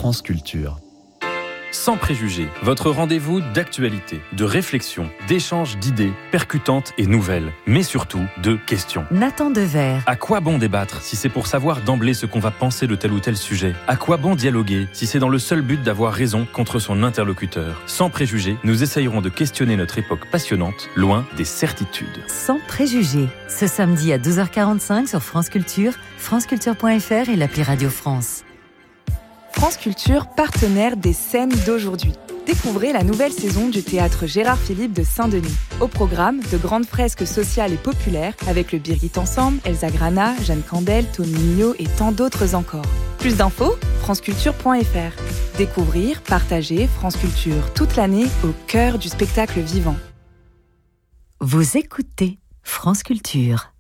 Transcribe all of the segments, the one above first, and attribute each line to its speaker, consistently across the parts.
Speaker 1: France Culture.
Speaker 2: Sans préjugés, votre rendez-vous d'actualité, de réflexion, d'échange d'idées percutantes et nouvelles, mais surtout de questions.
Speaker 3: Nathan Dever.
Speaker 2: À quoi bon débattre si c'est pour savoir d'emblée ce qu'on va penser de tel ou tel sujet ? À quoi bon dialoguer si c'est dans le seul but d'avoir raison contre son interlocuteur ? Sans préjugés, nous essayerons de questionner notre époque passionnante, loin des certitudes.
Speaker 3: Sans préjugés, ce samedi à 12h45 sur France Culture, franceculture.fr et l'appli Radio France.
Speaker 4: France Culture, partenaire des scènes d'aujourd'hui. Découvrez la nouvelle saison du théâtre Gérard Philipe de Saint-Denis. Au programme, de grandes fresques sociales et populaires avec le Birgit Ensemble, Elsa Grana, Jeanne Candel, Tony Mignot et tant d'autres encore. Plus d'infos, franceculture.fr. Découvrir, partager France Culture toute l'année au cœur du spectacle vivant.
Speaker 3: Vous écoutez France Culture.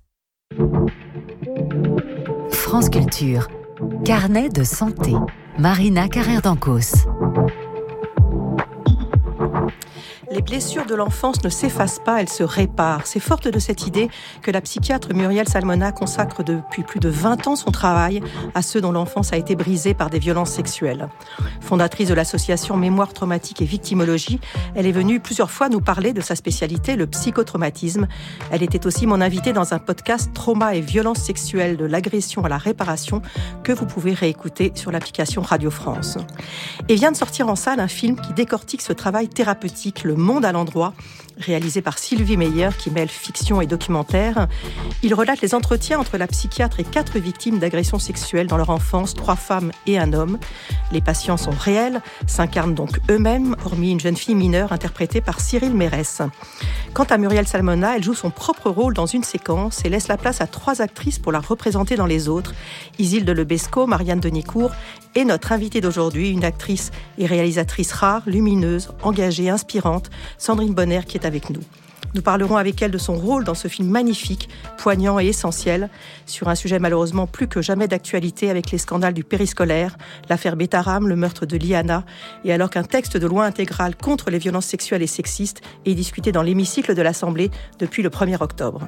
Speaker 3: France Culture. Carnet de santé. Marina Carrère-Dancos.
Speaker 5: Les blessures de l'enfance ne s'effacent pas, elles se réparent. C'est forte de cette idée que la psychiatre Muriel Salmona consacre depuis plus de 20 ans son travail à ceux dont l'enfance a été brisée par des violences sexuelles. Fondatrice de l'association Mémoire traumatique et victimologie, elle est venue plusieurs fois nous parler de sa spécialité, le psychotraumatisme. Elle était aussi mon invitée dans un podcast Trauma et violences sexuelles de l'agression à la réparation que vous pouvez réécouter sur l'application Radio France. Et vient de sortir en salle un film qui décortique ce travail thérapeutique, Le Monde à l'endroit, réalisé par Sylvie Meyer, qui mêle fiction et documentaire. Il relate les entretiens entre la psychiatre et 4 victimes d'agressions sexuelles dans leur enfance, 3 femmes et un homme. Les patients sont réels, s'incarnent donc eux-mêmes, hormis une jeune fille mineure interprétée par Cyril Mérès. Quant à Muriel Salmona, elle joue son propre rôle dans une séquence et laisse la place à 3 actrices pour la représenter dans les autres. Isilde Lebesco, Marianne Denicourt et notre invitée d'aujourd'hui, une actrice et réalisatrice rare, lumineuse, engagée, inspirante, Sandrine Bonner, qui est avec nous. Nous parlerons avec elle de son rôle dans ce film magnifique, poignant et essentiel, sur un sujet malheureusement plus que jamais d'actualité avec les scandales du périscolaire, l'affaire Betaram, le meurtre de Liana, et alors qu'un texte de loi intégrale contre les violences sexuelles et sexistes est discuté dans l'hémicycle de l'Assemblée depuis le 1er octobre.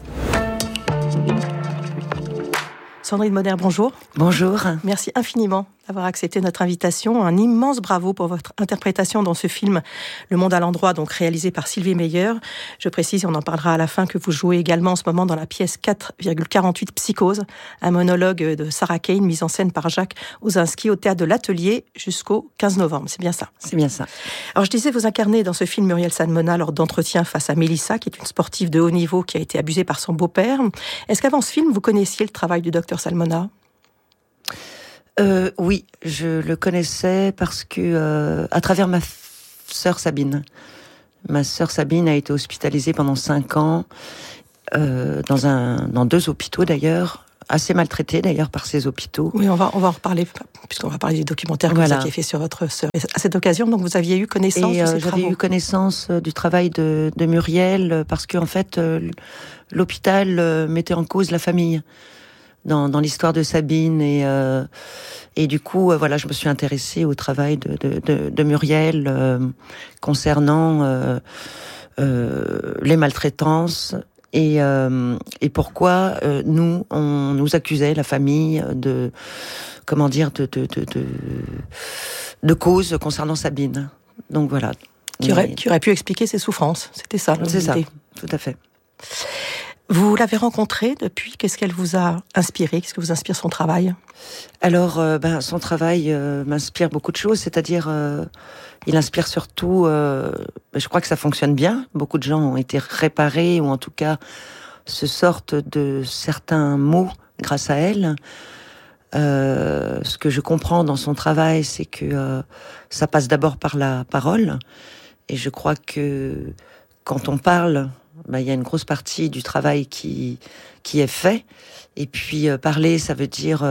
Speaker 5: Sandrine Bonner, bonjour.
Speaker 6: Bonjour.
Speaker 5: Merci infiniment d'avoir accepté notre invitation. Un immense bravo pour votre interprétation dans ce film Le Monde à l'endroit, donc réalisé par Sylvie Meyer. Je précise, et on en parlera à la fin, que vous jouez également en ce moment dans la pièce 4,48 Psychose, un monologue de Sarah Kane, mise en scène par Jacques Osinski au théâtre de l'Atelier jusqu'au 15 novembre. C'est bien ça?
Speaker 6: C'est bien ça.
Speaker 5: Alors je disais, vous incarnez dans ce film Muriel Salmona lors d'entretiens face à Mélissa, qui est une sportive de haut niveau qui a été abusée par son beau-père. Est-ce qu'avant ce film, vous connaissiez le travail du docteur Salmona?
Speaker 6: Oui, je le connaissais parce que à travers ma sœur Sabine. Ma sœur Sabine a été hospitalisée pendant 5 ans dans 2 hôpitaux d'ailleurs, assez maltraitée d'ailleurs par ces hôpitaux.
Speaker 5: Oui, on va en reparler puisqu'on va parler du documentaire que vous aviez fait sur votre sœur. À cette occasion, donc vous aviez eu connaissance de ces travaux.
Speaker 6: J'avais eu connaissance du travail de Muriel parce que en fait l'hôpital mettait en cause la famille dans l'histoire de Sabine et du coup voilà, je me suis intéressée au travail de Muriel concernant les maltraitances et pourquoi on nous accusait, la famille, de cause concernant Sabine. Donc voilà.
Speaker 5: Qui aurait pu expliquer ses souffrances. C'était ça.
Speaker 6: C'est ça, tout à fait.
Speaker 5: Vous l'avez rencontrée depuis. Qu'est-ce qu'elle vous a inspiré? Qu'est-ce que vous inspire son travail?
Speaker 6: Alors, son travail m'inspire beaucoup de choses. C'est-à-dire, il inspire surtout. Je crois que ça fonctionne bien. Beaucoup de gens ont été réparés ou en tout cas se sortent de certains maux grâce à elle. Ce que je comprends dans son travail, c'est que ça passe d'abord par la parole. Et je crois que quand on parle, il y a une grosse partie du travail qui est fait. Et puis parler, ça veut dire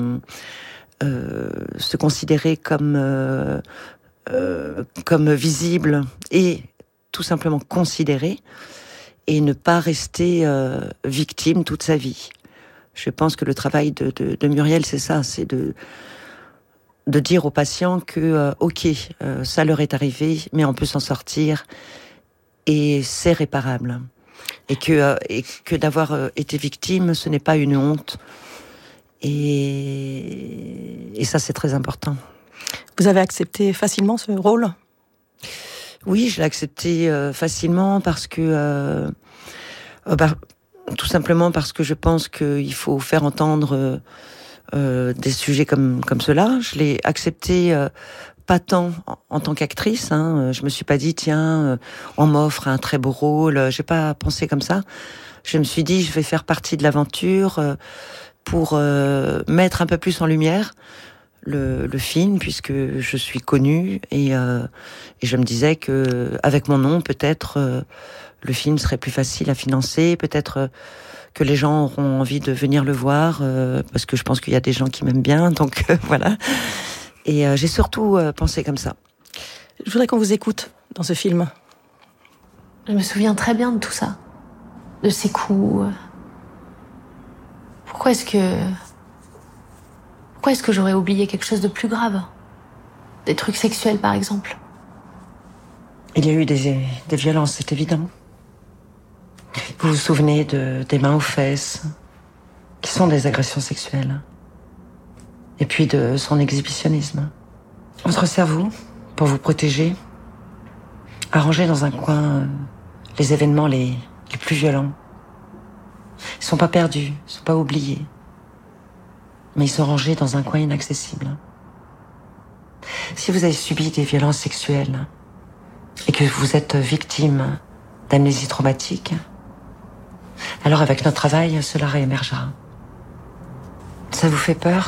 Speaker 6: se considérer comme visible et tout simplement considéré et ne pas rester victime toute sa vie. Je pense que le travail de Muriel, c'est ça, c'est de dire aux patients que ça leur est arrivé, mais on peut s'en sortir et c'est réparable. Et que d'avoir été victime, ce n'est pas une honte. Et ça, c'est très important.
Speaker 5: Vous avez accepté facilement ce rôle ?
Speaker 6: Oui, je l'ai accepté facilement parce que... tout simplement parce que je pense qu'il faut faire entendre des sujets comme cela. Je l'ai accepté pas tant en tant qu'actrice. Je me suis pas dit tiens, on m'offre un très beau rôle. J'ai pas pensé comme ça. Je me suis dit je vais faire partie de l'aventure pour mettre un peu plus en lumière le film, puisque je suis connue et je me disais que avec mon nom peut-être le film serait plus facile à financer, peut-être que les gens auront envie de venir le voir parce que je pense qu'il y a des gens qui m'aiment bien, donc voilà. Et j'ai surtout pensé comme ça.
Speaker 5: Je voudrais qu'on vous écoute dans ce film.
Speaker 1: Je me souviens très bien de tout ça, de ces coups. Pourquoi est-ce que j'aurais oublié quelque chose de plus grave ? Des trucs sexuels, par exemple.
Speaker 6: Il y a eu des violences, c'est évident. Vous vous souvenez des mains aux fesses, qui sont des agressions sexuelles. Et puis de son exhibitionnisme. Votre cerveau, pour vous protéger, a rangé dans un coin les événements les plus violents. Ils sont pas perdus, ils sont pas oubliés. Mais ils sont rangés dans un coin inaccessible. Si vous avez subi des violences sexuelles et que vous êtes victime d'amnésie traumatique, alors avec notre travail, cela réémergera. Ça vous fait peur ?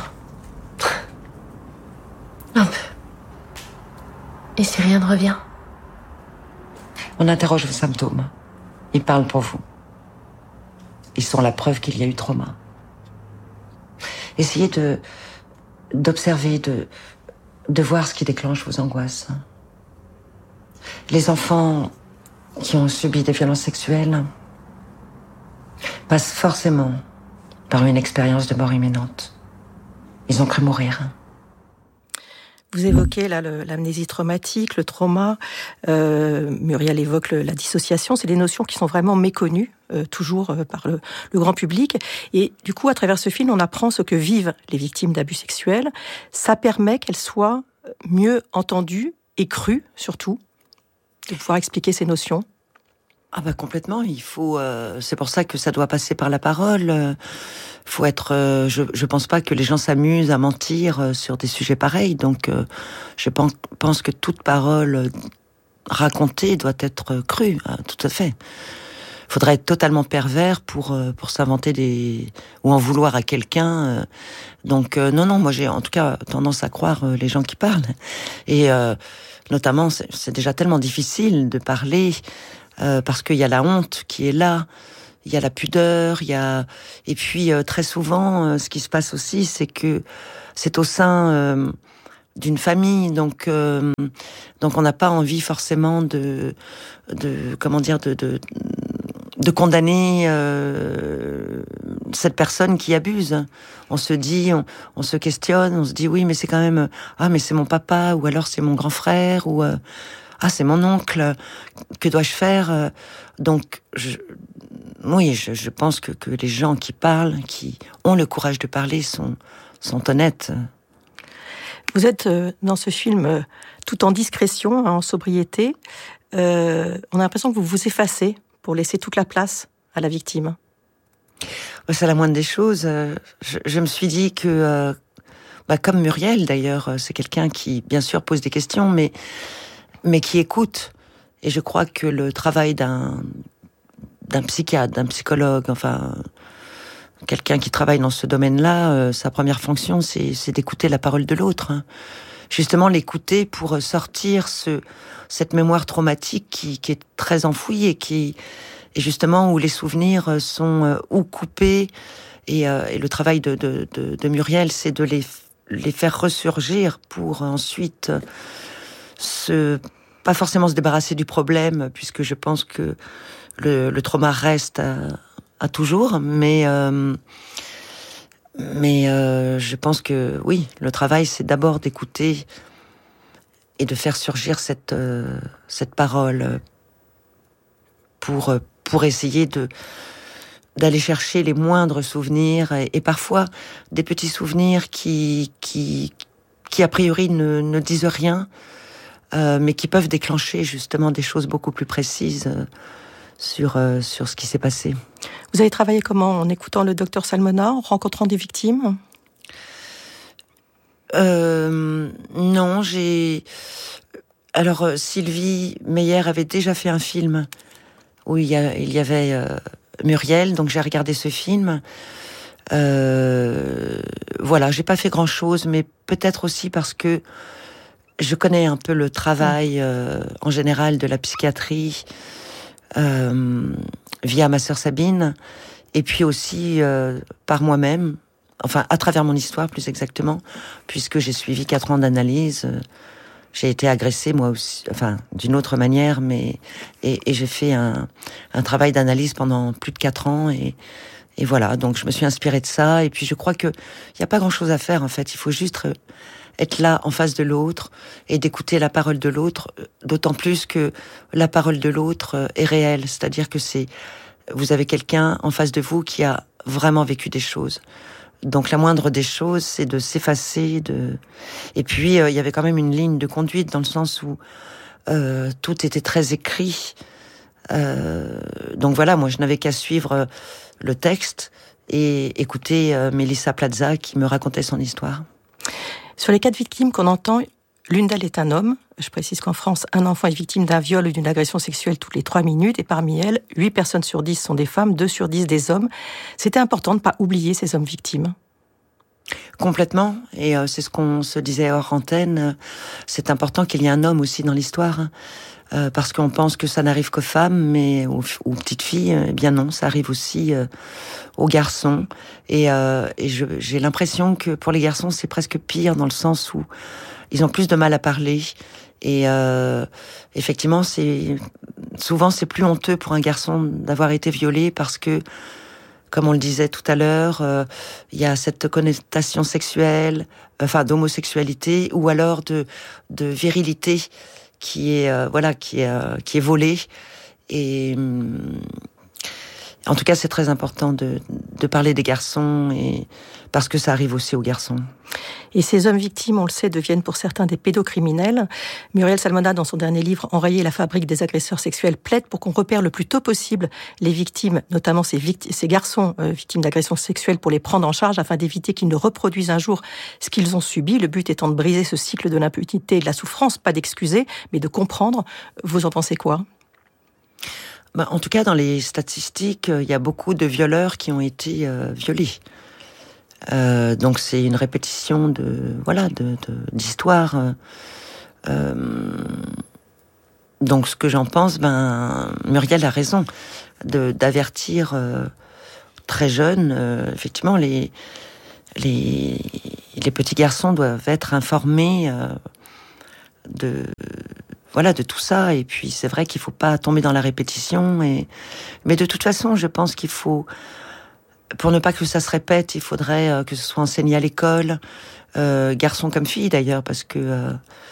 Speaker 1: Un peu. Et si rien ne revient ?
Speaker 6: On interroge vos symptômes. Ils parlent pour vous. Ils sont la preuve qu'il y a eu trauma. Essayez d'observer, de voir ce qui déclenche vos angoisses. Les enfants qui ont subi des violences sexuelles passent forcément par une expérience de mort imminente. Ils ont cru mourir.
Speaker 5: Vous évoquez là l'amnésie traumatique, le trauma. Muriel évoque la dissociation. C'est des notions qui sont vraiment méconnues, toujours par le grand public. Et du coup, à travers ce film, on apprend ce que vivent les victimes d'abus sexuels. Ça permet qu'elles soient mieux entendues et crues, surtout, de pouvoir expliquer ces notions.
Speaker 6: Ah bah complètement, il faut. C'est pour ça que ça doit passer par la parole. Faut être. Je pense pas que les gens s'amusent à mentir sur des sujets pareils. Donc, je pense que toute parole racontée doit être crue. Tout à fait. Faudrait être totalement pervers pour s'inventer ou en vouloir à quelqu'un. Donc non, moi j'ai en tout cas tendance à croire les gens qui parlent. Et notamment, c'est déjà tellement difficile de parler. Parce qu'il y a la honte qui est là, il y a la pudeur, et puis très souvent, ce qui se passe aussi, c'est que c'est au sein d'une famille, donc on n'a pas envie forcément de condamner cette personne qui abuse. On se dit, on se questionne, on se dit oui, mais c'est quand même mais c'est mon papa, ou alors c'est mon grand frère, ou c'est mon oncle, que dois-je faire ? Donc, je pense que les gens qui parlent, qui ont le courage de parler, sont honnêtes.
Speaker 5: Vous êtes dans ce film tout en discrétion, en sobriété. On a l'impression que vous vous effacez pour laisser toute la place à la victime.
Speaker 6: C'est la moindre des choses. Je me suis dit que, comme Muriel d'ailleurs, c'est quelqu'un qui, bien sûr, pose des questions, mais qui écoute. Et je crois que le travail d'un psychiatre, d'un psychologue, enfin, quelqu'un qui travaille dans ce domaine-là, sa première fonction, c'est d'écouter la parole de l'autre. Justement, l'écouter pour sortir cette mémoire traumatique qui est très enfouie et justement où les souvenirs sont ou coupés. Et le travail de Muriel, c'est de les faire ressurgir pour ensuite pas forcément se débarrasser du problème, puisque je pense que le trauma reste à toujours, mais je pense que oui, le travail, c'est d'abord d'écouter et de faire surgir cette parole pour essayer d'aller chercher les moindres souvenirs et parfois des petits souvenirs qui qui a priori ne disent rien, mais qui peuvent déclencher justement des choses beaucoup plus précises sur ce qui s'est passé.
Speaker 5: Vous avez travaillé comment? En écoutant le docteur Salmona, en rencontrant des victimes?
Speaker 6: Non, Alors, Sylvie Meyer avait déjà fait un film où il y avait Muriel, donc j'ai regardé ce film. Voilà, j'ai pas fait grand-chose, mais peut-être aussi parce que je connais un peu le travail en général de la psychiatrie via ma sœur Sabine, et puis aussi par moi-même, enfin à travers mon histoire plus exactement, puisque j'ai suivi 4 ans d'analyse. J'ai été agressée moi aussi, enfin d'une autre manière, mais et j'ai fait un travail d'analyse pendant plus de 4 ans et voilà. Donc je me suis inspirée de ça, et puis je crois que il y a pas grand-chose à faire en fait. Il faut juste être là en face de l'autre et d'écouter la parole de l'autre, d'autant plus que la parole de l'autre est réelle, c'est-à-dire que vous avez quelqu'un en face de vous qui a vraiment vécu des choses. Donc la moindre des choses, c'est de s'effacer. Et puis il y avait quand même une ligne de conduite dans le sens où tout était très écrit. Donc voilà, moi je n'avais qu'à suivre le texte et écouter Mélissa Plaza qui me racontait son histoire.
Speaker 5: Sur les 4 victimes qu'on entend, l'une d'elles est un homme. Je précise qu'en France, un enfant est victime d'un viol ou d'une agression sexuelle toutes les 3 minutes. Et parmi elles, 8 personnes sur 10 sont des femmes, 2 sur 10 des hommes. C'était important de ne pas oublier ces hommes victimes.
Speaker 6: Complètement. Et c'est ce qu'on se disait hors antenne. C'est important qu'il y ait un homme aussi dans l'histoire. Parce qu'on pense que ça n'arrive qu'aux femmes, mais aux petites filles, eh bien non, ça arrive aussi aux garçons. Et j'ai l'impression que pour les garçons, c'est presque pire dans le sens où ils ont plus de mal à parler. Et effectivement, souvent c'est plus honteux pour un garçon d'avoir été violé parce que, comme on le disait tout à l'heure, il y a cette connotation sexuelle, enfin d'homosexualité ou alors de virilité qui est volée. Et en tout cas, c'est très important de parler des garçons, et parce que ça arrive aussi aux garçons.
Speaker 5: Et ces hommes victimes, on le sait, deviennent pour certains des pédocriminels. Muriel Salmona, dans son dernier livre, Enrayer la fabrique des agresseurs sexuels, plaide pour qu'on repère le plus tôt possible les victimes, notamment ces garçons victimes d'agressions sexuelles, pour les prendre en charge afin d'éviter qu'ils ne reproduisent un jour ce qu'ils ont subi. Le but étant de briser ce cycle de l'impunité et de la souffrance, pas d'excuser, mais de comprendre. Vous en pensez quoi ?
Speaker 6: En tout cas, dans les statistiques, il y a beaucoup de violeurs qui ont été violés. Donc c'est une répétition d'histoires. Donc ce que j'en pense, Muriel a raison d'avertir très jeune. Effectivement, les petits garçons doivent être informés de tout ça. Et puis c'est vrai qu'il faut pas tomber dans la répétition. Mais de toute façon, je pense qu'il faut, pour ne pas que ça se répète, il faudrait que ce soit enseigné à l'école, garçons comme filles d'ailleurs, parce que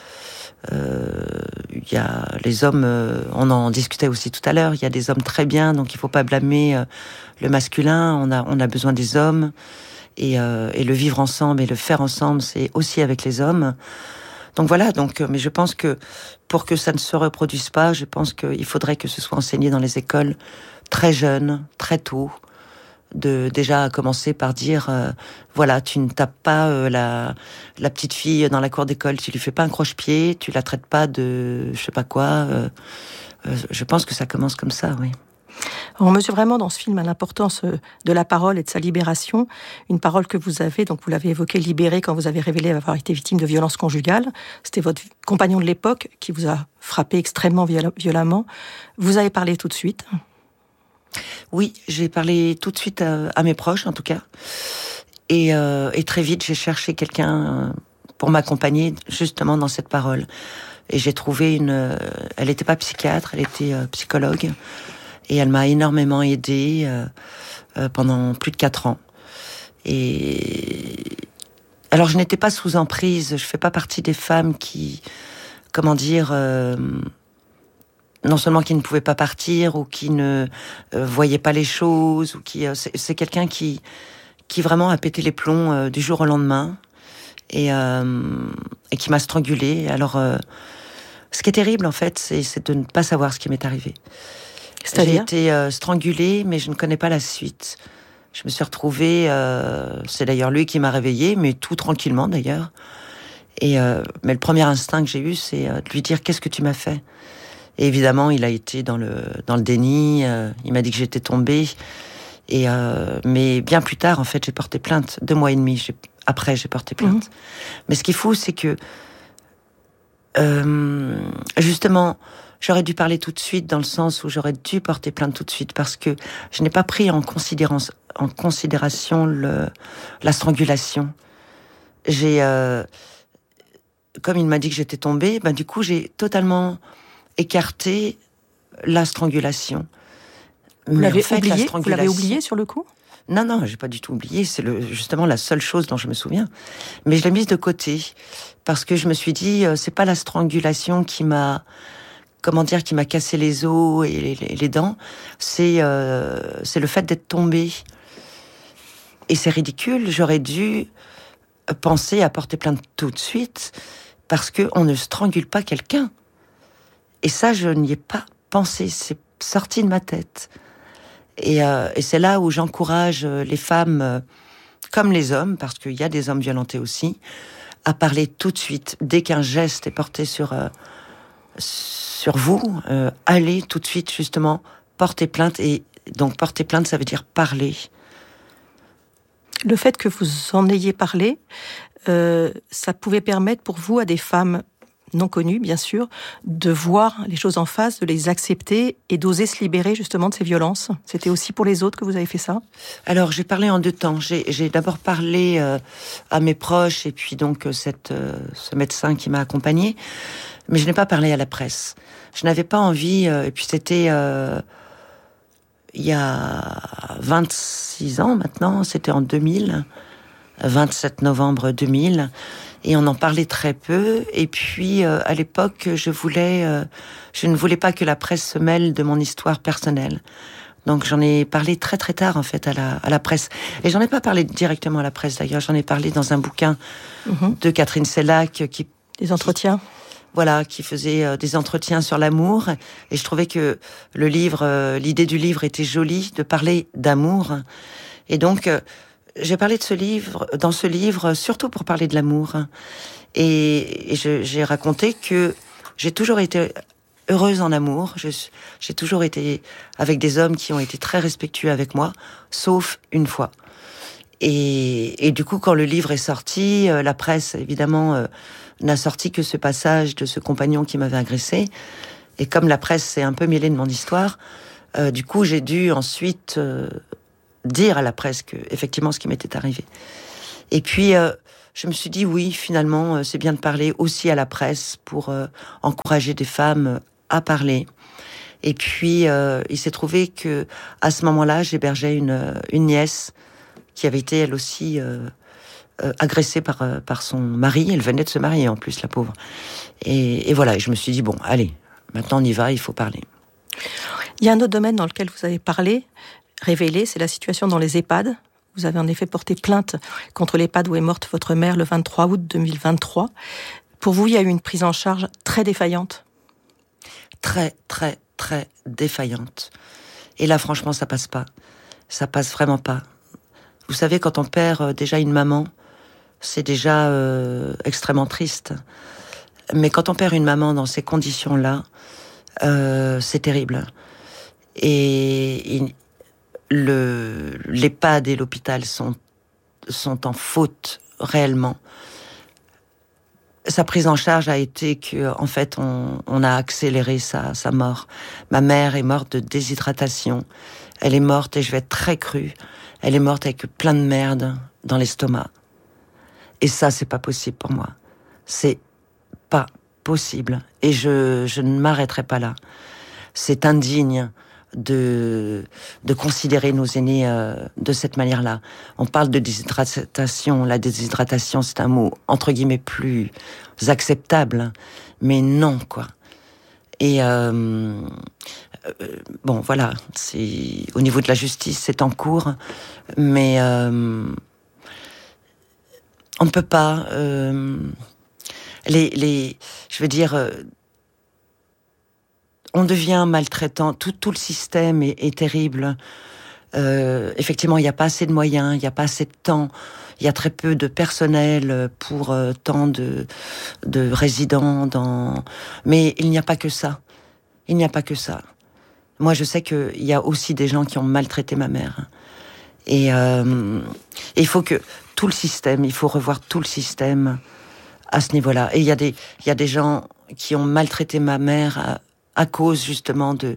Speaker 6: il y a les hommes, on en discutait aussi tout à l'heure, il y a des hommes très bien, donc il faut pas blâmer le masculin. On a besoin des hommes, et le vivre ensemble et le faire ensemble, c'est aussi avec les hommes. Donc voilà, mais je pense que pour que ça ne se reproduise pas, je pense qu'il faudrait que ce soit enseigné dans les écoles très jeunes, très tôt, déjà commencer par dire tu ne tapes pas la petite fille dans la cour d'école, tu lui fais pas un croche-pied, tu la traites pas de je sais pas quoi. Je pense que ça commence comme ça, oui.
Speaker 5: On mesure vraiment dans ce film l'importance de la parole et de sa libération. Une parole que vous avez, donc vous l'avez évoqué, libérée quand vous avez révélé avoir été victime de violences conjugales. C'était votre compagnon de l'époque qui vous a frappé extrêmement violemment. Vous avez parlé tout de suite.
Speaker 6: Oui, j'ai parlé tout de suite à mes proches, en tout cas. Et très vite, j'ai cherché quelqu'un pour m'accompagner justement dans cette parole. Et j'ai trouvé elle n'était pas psychiatre, elle était psychologue. Et elle m'a énormément aidée pendant plus de 4 ans. Et alors, je n'étais pas sous emprise. Je fais pas partie des femmes qui, non seulement qui ne pouvaient pas partir ou qui ne voyaient pas les choses, ou c'est quelqu'un qui vraiment a pété les plombs du jour au lendemain. et qui m'a strangulée. Alors, ce qui est terrible, en fait, c'est de ne pas savoir ce qui m'est arrivé. J'ai été strangulée, mais je ne connais pas la suite. Je me suis retrouvée, c'est d'ailleurs lui qui m'a réveillée, mais tout tranquillement d'ailleurs. Mais le premier instinct que j'ai eu, c'est de lui dire « Qu'est-ce que tu m'as fait ?» Et évidemment, il a été dans le déni. Il m'a dit que j'étais tombée. Mais bien plus tard, en fait, j'ai porté plainte. 2 mois et demi après, j'ai porté plainte. Mais ce qui est fou, c'est que justement, j'aurais dû parler tout de suite, dans le sens où j'aurais dû porter plainte tout de suite, parce que je n'ai pas pris en considération la strangulation. Comme il m'a dit que j'étais tombée, du coup, j'ai totalement écarté la strangulation.
Speaker 5: Vous l'avez oublié ? Vous l'avez oublié sur le coup ?
Speaker 6: Non, j'ai pas du tout oublié. C'est justement la seule chose dont je me souviens. Mais je l'ai mise de côté parce que je me suis dit, c'est pas la strangulation qui m'a cassé les os et les dents. C'est le fait d'être tombée. Et c'est ridicule. J'aurais dû penser à porter plainte tout de suite parce que on ne strangule pas quelqu'un. Et ça, je n'y ai pas pensé. C'est sorti de ma tête. Et c'est là où j'encourage les femmes, comme les hommes, parce qu'il y a des hommes violentés aussi, à parler tout de suite. Dès qu'un geste est porté sur vous, allez tout de suite, justement, porter plainte. Et donc, porter plainte, ça veut dire parler.
Speaker 5: Le fait que vous en ayez parlé, ça pouvait permettre pour vous, à des femmes non connues, bien sûr, de voir les choses en face, de les accepter et d'oser se libérer justement de ces violences. C'était aussi pour les autres que vous avez fait ça ?
Speaker 6: Alors, j'ai parlé en 2 temps. J'ai d'abord parlé à mes proches et puis donc ce médecin qui m'a accompagnée, mais je n'ai pas parlé à la presse. Je n'avais pas envie, et puis c'était il y a 26 ans maintenant, c'était en 2000, 27 novembre 2000, et on en parlait très peu. Et puis, à l'époque, je ne voulais pas que la presse se mêle de mon histoire personnelle. Donc, j'en ai parlé très très tard, en fait, à la presse. Et j'en ai pas parlé directement à la presse, d'ailleurs. J'en ai parlé dans un bouquin de Catherine Sellac,
Speaker 5: des entretiens.
Speaker 6: Qui faisait des entretiens sur l'amour. Et je trouvais que l'idée du livre était jolie, de parler d'amour. Et donc, j'ai parlé dans ce livre, surtout pour parler de l'amour. Et j'ai raconté que j'ai toujours été heureuse en amour. J'ai toujours été avec des hommes qui ont été très respectueux avec moi, sauf une fois. Et du coup, quand le livre est sorti, la presse, évidemment, n'a sorti que ce passage de ce compagnon qui m'avait agressé. Et comme la presse s'est un peu mêlée de mon histoire, du coup, j'ai dû ensuite dire à la presse que, effectivement, ce qui m'était arrivé. Et puis, je me suis dit, oui, finalement, c'est bien de parler aussi à la presse pour encourager des femmes à parler. Et puis, il s'est trouvé que à ce moment-là, j'hébergeais une nièce qui avait été, elle aussi, agressée par son mari. Elle venait de se marier, en plus, la pauvre. Et voilà, et je me suis dit, bon, allez, maintenant on y va, il faut parler.
Speaker 5: Il y a un autre domaine dans lequel vous avez parlé, révélé, c'est la situation dans les EHPAD. Vous avez en effet porté plainte contre l'EHPAD où est morte votre mère le 23 août 2023. Pour vous, il y a eu une prise en charge très défaillante ?
Speaker 6: Très, très, très défaillante. Et là, franchement, ça passe pas. Ça passe vraiment pas. Vous savez, quand on perd déjà une maman, c'est déjà extrêmement triste. Mais quand on perd une maman dans ces conditions-là, c'est terrible. Et l'EHPAD et l'hôpital sont en faute réellement. Sa prise en charge a été que, en fait, on a accéléré sa mort. Ma mère est morte de déshydratation. Elle est morte, et je vais être très crue, elle est morte avec plein de merde dans l'estomac. Et ça, c'est pas possible pour moi. C'est pas possible. Et je ne m'arrêterai pas là. C'est indigne de considérer nos aînés de cette manière-là. On parle de déshydratation. La déshydratation, c'est un mot, entre guillemets, plus acceptable. Mais non, quoi. Et bon, voilà. Au niveau de la justice, c'est en cours. Mais On ne peut pas. Je veux dire, on devient maltraitant. Tout le système est terrible. Effectivement, il n'y a pas assez de moyens, il n'y a pas assez de temps. Il y a très peu de personnel pour tant de résidents. Mais il n'y a pas que ça. Il n'y a pas que ça. Moi, je sais qu'il y a aussi des gens qui ont maltraité ma mère. Et il faut que tout le système, il faut revoir tout le système à ce niveau-là. Et il y a des gens qui ont maltraité ma mère à cause justement de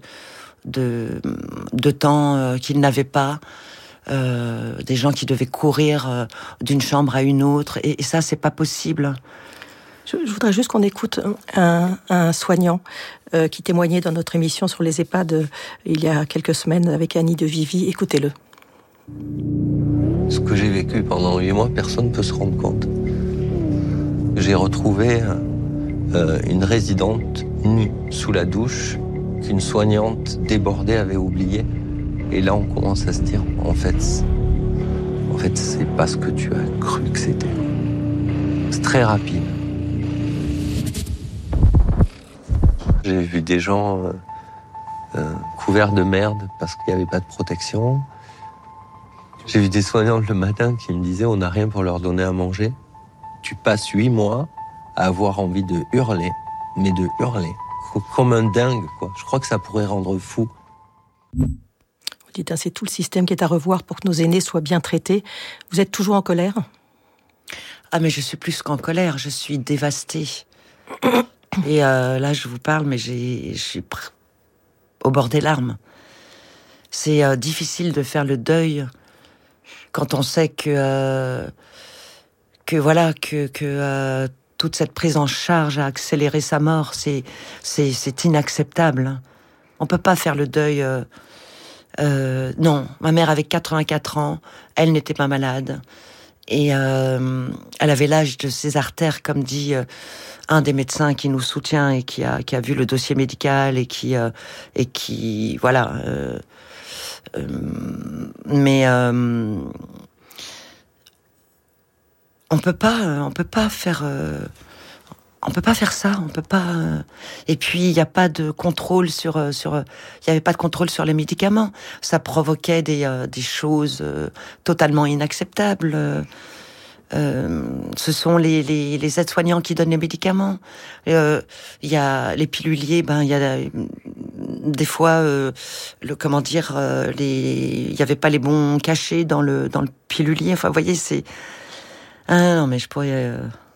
Speaker 6: temps qu'ils n'avaient pas, des gens qui devaient courir d'une chambre à une autre. Et ça, c'est pas possible.
Speaker 5: Je voudrais juste qu'on écoute un soignant qui témoignait dans notre émission sur les EHPAD il y a quelques semaines avec Annie de Vivi. Écoutez-le.
Speaker 7: Ce que j'ai vécu pendant 8 mois, personne ne peut se rendre compte. J'ai retrouvé une résidente nue sous la douche qu'une soignante débordée avait oubliée. Et là, on commence à se dire, en fait, c'est pas ce que tu as cru que c'était. C'est très rapide. J'ai vu des gens couverts de merde parce qu'il n'y avait pas de protection. J'ai vu des soignantes le matin qui me disaient on n'a rien pour leur donner à manger. Tu passes 8 mois à avoir envie de hurler, mais de hurler, comme un dingue, quoi. Je crois que ça pourrait rendre fou.
Speaker 5: Vous dites, c'est tout le système qui est à revoir pour que nos aînés soient bien traités. Vous êtes toujours en colère ?
Speaker 6: Ah, mais je suis plus qu'en colère, je suis dévastée. Et là, je vous parle, mais je suis au bord des larmes. C'est difficile de faire le deuil quand on sait que toute cette prise en charge a accéléré sa mort. C'est inacceptable. On peut pas faire le deuil. Non, ma mère avait 84 ans, elle n'était pas malade. Et elle avait l'âge de ses artères, comme dit un des médecins qui nous soutient et qui a vu le dossier médical et qui voilà. Mais on peut pas faire ça, on peut pas. Et puis il n'y a pas de contrôle il y avait pas de contrôle sur les médicaments. Ça provoquait des choses totalement inacceptables. Ce sont les aides-soignants qui donnent les médicaments. Il y a les piluliers, il y a des fois il y avait pas les bons cachets dans le pilulier. Enfin, vous voyez, c'est non, mais je pourrais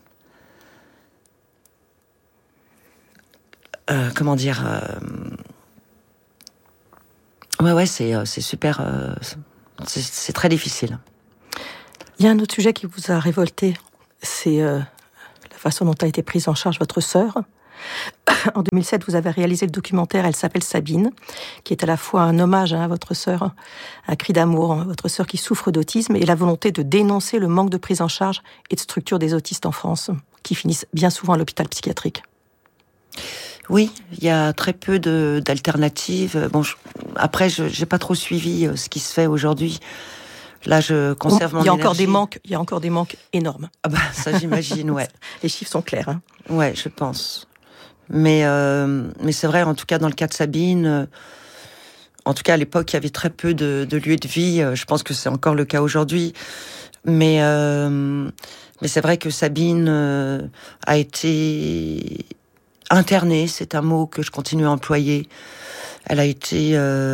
Speaker 6: ouais, c'est super, c'est très difficile.
Speaker 5: Il y a un autre sujet qui vous a révolté, c'est la façon dont a été prise en charge votre sœur. En 2007, vous avez réalisé le documentaire « Elle s'appelle Sabine », qui est à la fois un hommage à votre sœur, un cri d'amour, votre sœur qui souffre d'autisme, et la volonté de dénoncer le manque de prise en charge et de structure des autistes en France, qui finissent bien souvent à l'hôpital psychiatrique.
Speaker 6: Oui, il y a très peu d'alternatives. Bon, après, j'ai pas trop suivi ce qui se fait aujourd'hui. Là, je conserve mon énergie.
Speaker 5: Il y a encore des manques énormes.
Speaker 6: Ah bah, ça, j'imagine, ouais.
Speaker 5: Les chiffres sont clairs. Hein.
Speaker 6: Ouais, je pense. Mais c'est vrai, en tout cas, dans le cas de Sabine, en tout cas, à l'époque, il y avait très peu de lieux de vie. Je pense que c'est encore le cas aujourd'hui. Mais c'est vrai que Sabine a été internée. C'est un mot que je continue à employer. Elle a été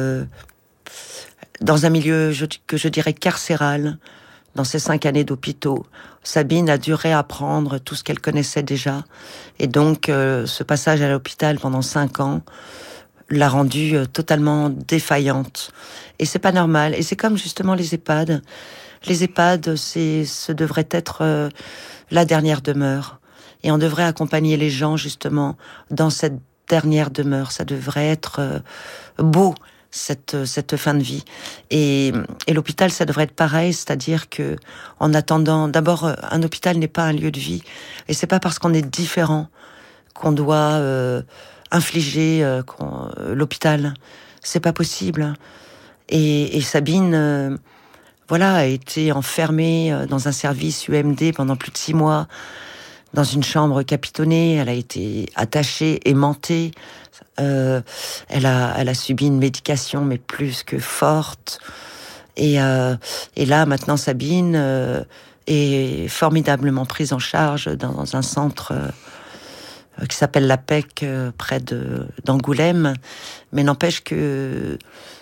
Speaker 6: dans un milieu que je dirais carcéral, dans ces 5 années d'hôpitaux. Sabine a dû réapprendre tout ce qu'elle connaissait déjà. Et donc, ce passage à l'hôpital pendant 5 ans l'a rendue totalement défaillante. Et c'est pas normal. Et c'est comme justement les EHPAD. Les EHPAD, ce devrait être la dernière demeure. Et on devrait accompagner les gens justement dans cette dernière demeure. Ça devrait être beau. Cette fin de vie. Et l'hôpital, ça devrait être pareil, c'est-à-dire que, en attendant, d'abord, un hôpital n'est pas un lieu de vie. Et c'est pas parce qu'on est différent qu'on doit infliger l'hôpital. C'est pas possible. Et Sabine, a été enfermée dans un service UMD pendant plus de 6 mois, dans une chambre capitonnée. Elle a été attachée, aimantée. Elle a subi une médication, mais plus que forte. Et là, maintenant, Sabine est formidablement prise en charge dans un centre qui s'appelle la PEC, près d'Angoulême. Mais n'empêche que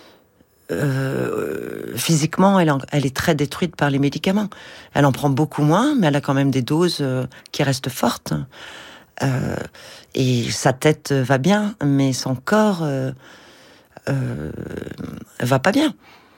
Speaker 6: physiquement, elle est très détruite par les médicaments. Elle en prend beaucoup moins, mais elle a quand même des doses qui restent fortes. Et sa tête va bien, mais son corps va pas bien.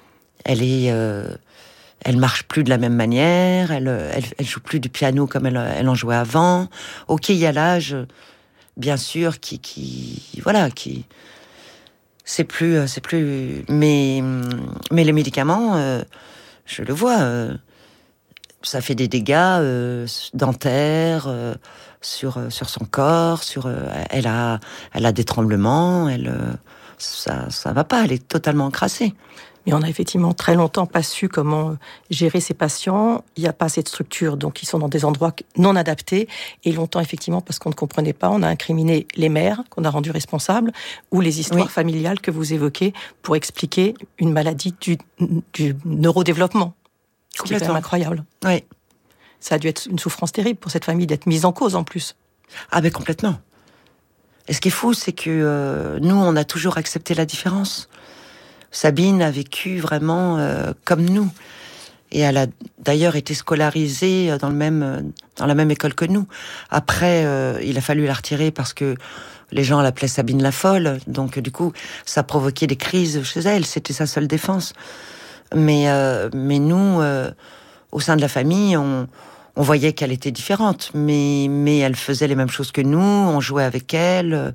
Speaker 6: Elle marche plus de la même manière. Elle joue plus du piano comme elle en jouait avant. Ok, il y a l'âge, bien sûr, qui c'est plus, mais les médicaments, je le vois, ça fait des dégâts dentaires sur son corps, elle a des tremblements, ça va pas, elle est totalement encrassée.
Speaker 5: Mais on a effectivement très longtemps pas su comment gérer ces patients. Il n'y a pas assez de structures, donc ils sont dans des endroits non adaptés. Et longtemps, effectivement, parce qu'on ne comprenait pas, on a incriminé les mères qu'on a rendues responsables, ou les histoires familiales que vous évoquez pour expliquer une maladie du neurodéveloppement. Ce qui est quand même incroyable.
Speaker 6: Oui.
Speaker 5: Ça a dû être une souffrance terrible pour cette famille d'être mise en cause en plus.
Speaker 6: Ah ben complètement. Et ce qui est fou, c'est que nous, on a toujours accepté la différence. Sabine a vécu vraiment comme nous. Et elle a d'ailleurs été scolarisée dans la même école que nous. Après, il a fallu la retirer parce que les gens l'appelaient Sabine la folle. Donc du coup, ça provoquait des crises chez elle. C'était sa seule défense. Mais nous, au sein de la famille, on voyait qu'elle était différente. Mais elle faisait les mêmes choses que nous. On jouait avec elle.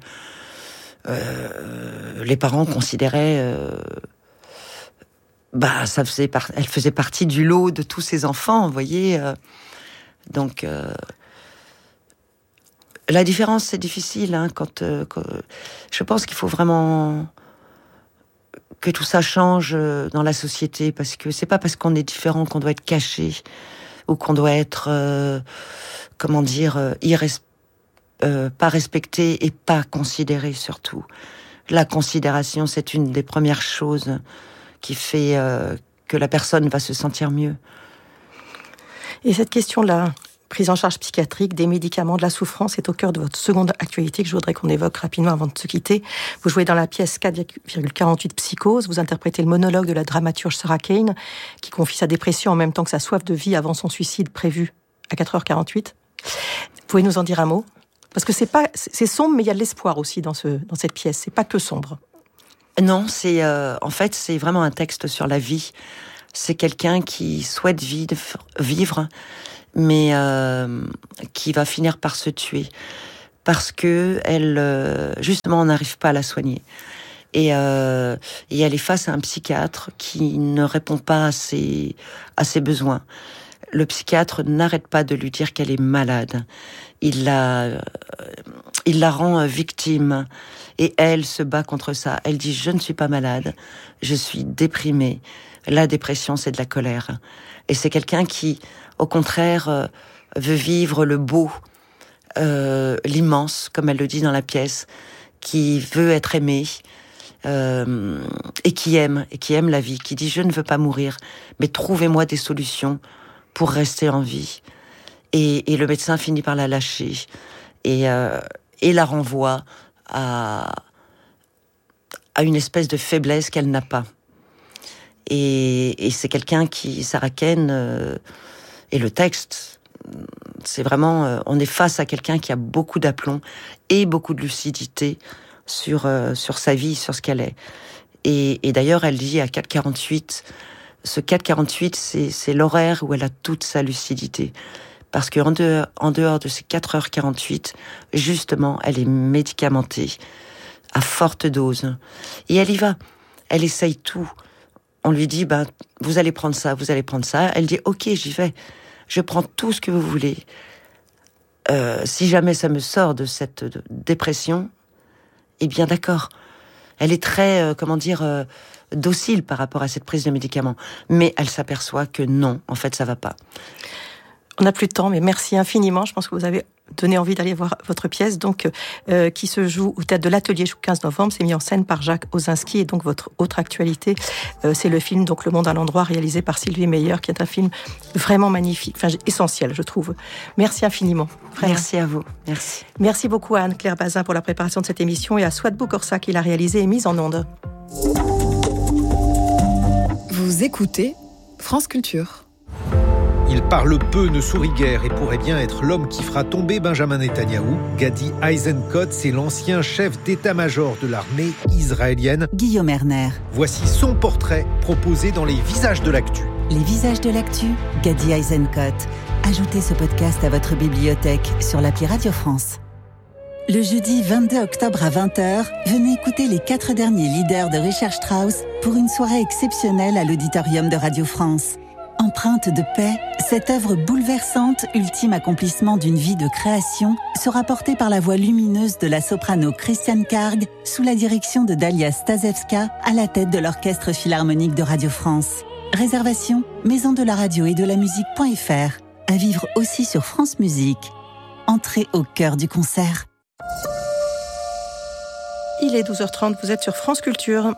Speaker 6: Les parents considéraient elle faisait partie du lot de tous ces enfants, vous voyez. Donc la différence, c'est difficile quand je pense qu'il faut vraiment que tout ça change dans la société, parce que c'est pas parce qu'on est différent qu'on doit être caché ou qu'on doit être pas respecté et pas considéré, surtout. La considération, c'est une des premières choses qui fait que la personne va se sentir mieux.
Speaker 5: Et cette question-là, prise en charge psychiatrique, des médicaments, de la souffrance, est au cœur de votre seconde actualité que je voudrais qu'on évoque rapidement avant de se quitter. Vous jouez dans la pièce 4,48 Psychose, vous interprétez le monologue de la dramaturge Sarah Kane, qui confie sa dépression en même temps que sa soif de vie avant son suicide prévu à 4h48. Vous pouvez nous en dire un mot ? Parce que c'est sombre, mais il y a de l'espoir aussi dans cette pièce. C'est pas que sombre.
Speaker 6: Non, en fait, c'est vraiment un texte sur la vie. C'est quelqu'un qui souhaite vivre, mais qui va finir par se tuer. Parce que justement, on n'arrive pas à la soigner. Et elle est face à un psychiatre qui ne répond pas à ses besoins. Le psychiatre n'arrête pas de lui dire qu'elle est malade. Il la rend victime. Et elle se bat contre ça. Elle dit « Je ne suis pas malade, je suis déprimée. La dépression, c'est de la colère. » Et c'est quelqu'un qui, au contraire, veut vivre le beau, l'immense, comme elle le dit dans la pièce, qui veut être aimé, et qui aime la vie, qui dit « Je ne veux pas mourir, mais trouvez-moi des solutions pour rester en vie. » Et le médecin finit par la lâcher et la renvoie à une espèce de faiblesse qu'elle n'a pas. Et c'est quelqu'un qui, Sarah Kane, et le texte, c'est vraiment, on est face à quelqu'un qui a beaucoup d'aplomb et beaucoup de lucidité sur sa vie, sur ce qu'elle est. Et d'ailleurs, elle dit à 4h48, ce 4h48, c'est l'horaire où elle a toute sa lucidité. Parce qu'en dehors de ces 4h48, justement, elle est médicamentée à forte dose. Et elle y va. Elle essaye tout. On lui dit, vous allez prendre ça, vous allez prendre ça. Elle dit, ok, j'y vais. Je prends tout ce que vous voulez. Si jamais ça me sort de cette dépression, eh bien d'accord. elle est très, docile par rapport à cette prise de médicaments. Mais elle s'aperçoit que non, en fait, ça va pas.
Speaker 5: On n'a plus de temps, mais merci infiniment. Je pense que vous avez donné envie d'aller voir votre pièce, donc qui se joue au théâtre de l'Atelier jusqu'au 15 novembre. C'est mis en scène par Jacques Osinski. Et donc votre autre actualité, c'est le film donc Le Monde à l'endroit, réalisé par Sylvie Meyer, qui est un film vraiment magnifique, essentiel, je trouve. Merci infiniment. Vraiment.
Speaker 6: Merci à vous. Merci.
Speaker 5: Merci beaucoup à Anne-Claire Bazin pour la préparation de cette émission et à Souad Boukorsa qui l'a réalisée et mise en onde.
Speaker 4: Vous écoutez France Culture.
Speaker 8: Il parle peu, ne sourit guère et pourrait bien être l'homme qui fera tomber Benjamin Netanyahou. Gadi Eisenkot, c'est l'ancien chef d'état-major de l'armée israélienne.
Speaker 9: Guillaume Erner.
Speaker 8: Voici son portrait proposé dans les Visages de l'actu.
Speaker 9: Les Visages de l'actu, Gadi Eisenkot. Ajoutez ce podcast à votre bibliothèque sur l'appli Radio France. Le jeudi 22 octobre à 20h, venez écouter les 4 derniers leaders de Richard Strauss pour une soirée exceptionnelle à l'auditorium de Radio France. Empreinte de paix, cette œuvre bouleversante, ultime accomplissement d'une vie de création, sera portée par la voix lumineuse de la soprano Christiane Karg, sous la direction de Dalia Stasevska, à la tête de l'Orchestre Philharmonique de Radio France. Réservation, maison de la radio et de la musique.fr. À vivre aussi sur France Musique. Entrez au cœur du concert.
Speaker 5: Il est 12h30, vous êtes sur France Culture.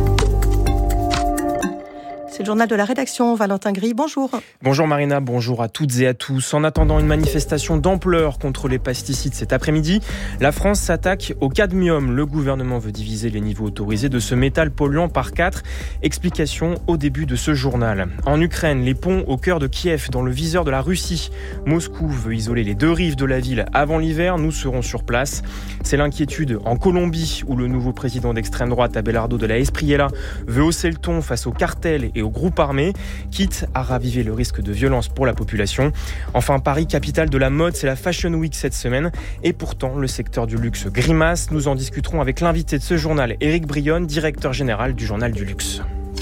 Speaker 5: C'est le journal de la rédaction. Valentin Gris, bonjour.
Speaker 10: Bonjour Marina, bonjour à toutes et à tous. En attendant une manifestation d'ampleur contre les pesticides cet après-midi, la France s'attaque au cadmium. Le gouvernement veut diviser les niveaux autorisés de ce métal polluant par 4. Explication au début de ce journal. En Ukraine, les ponts au cœur de Kiev, dans le viseur de la Russie. Moscou veut isoler les 2 rives de la ville avant l'hiver. Nous serons sur place. C'est l'inquiétude en Colombie, où le nouveau président d'extrême droite, Abelardo de la Espriella, veut hausser le ton face aux cartels et aux groupes armés, quitte à raviver le risque de violence pour la population. Enfin, Paris, capitale de la mode, c'est la Fashion Week cette semaine. Et pourtant, le secteur du luxe grimace. Nous en discuterons avec l'invité de ce journal, Éric Brionne, directeur général du journal du luxe.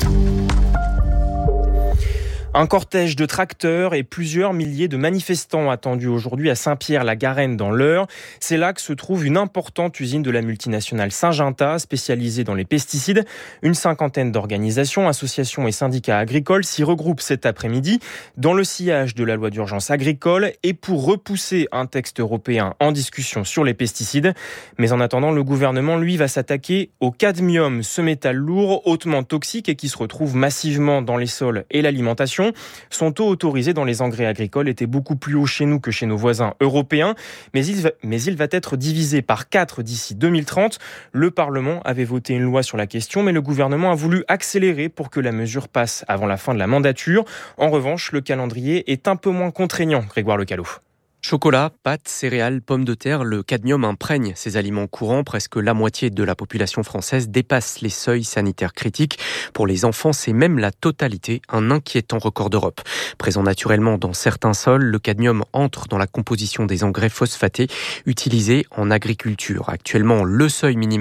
Speaker 10: Un cortège de tracteurs et plusieurs milliers de manifestants attendus aujourd'hui à Saint-Pierre-la-Garenne dans l'Eure. C'est là que se trouve une importante usine de la multinationale Syngenta, spécialisée dans les pesticides. Une 50aine d'organisations, associations et syndicats agricoles s'y regroupent cet après-midi dans le sillage de la loi d'urgence agricole et pour repousser un texte européen en discussion sur les pesticides. Mais en attendant, le gouvernement, lui, va s'attaquer au cadmium, ce métal lourd, hautement toxique et qui se retrouve massivement dans les sols et l'alimentation. Son taux autorisé dans les engrais agricoles était beaucoup plus haut chez nous que chez nos voisins européens, mais il va être divisé par 4 d'ici 2030. Le Parlement avait voté une loi sur la question, mais le gouvernement a voulu accélérer pour que la mesure passe avant la fin de la mandature. En revanche, le calendrier est un peu moins contraignant, Grégoire Lecalot.
Speaker 11: Chocolat, pâtes, céréales, pommes de terre, le cadmium imprègne ces aliments courants. Presque la moitié de la population française dépasse les seuils sanitaires critiques. Pour les enfants, c'est même la totalité, un inquiétant record d'Europe. Présent naturellement dans certains sols, le cadmium entre dans la composition des engrais phosphatés utilisés en agriculture. Actuellement, le seuil minimal